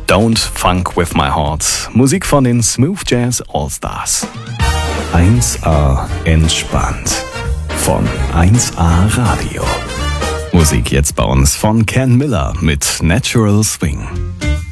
Don't Funk With My Heart. Musik von den Smooth Jazz All-Stars. 1A entspannt. Von 1A Radio. Musik jetzt bei uns von Ken Miller mit Natural Swing.